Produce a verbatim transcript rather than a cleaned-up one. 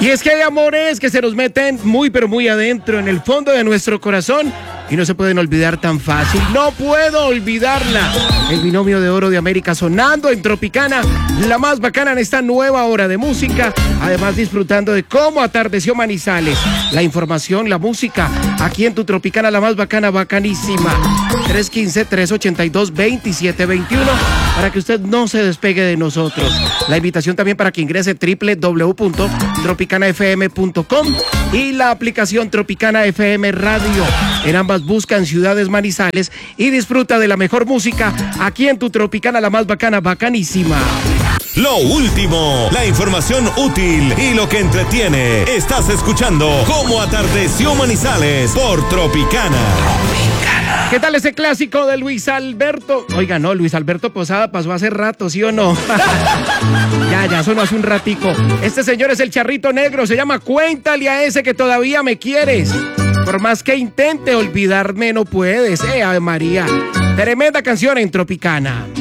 Y es que hay amores que se nos meten muy pero muy adentro, en el fondo de nuestro corazón, y no se pueden olvidar tan fácil. No puedo olvidarla. El binomio de oro de América sonando en Tropicana, la más bacana en esta nueva hora de música. Además disfrutando de cómo atardeció Manizales. La información, la música, aquí en tu Tropicana, la más bacana, bacanísima. tres uno cinco, tres ocho dos, dos siete dos uno para que usted no se despegue de nosotros. La invitación también para que ingrese doble u doble u doble u punto tropicana f m punto com y la aplicación Tropicana F M Radio. En ambas buscan Ciudades Manizales y disfruta de la mejor música aquí en tu Tropicana, la más bacana, bacanísima. Lo último, la información útil y lo que entretiene. Estás escuchando Cómo atardeció Manizales por Tropicana. ¿Qué tal ese clásico de Luis Alberto? Oiga, no, Luis Alberto Posada pasó hace rato, ¿sí o no? Ya, ya, sonó hace un ratico. Este señor es el Charrito Negro, se llama Cuéntale a ese que todavía me quieres. Por más que intente olvidarme, no puedes, eh, Ave María. Tremenda canción en Tropicana.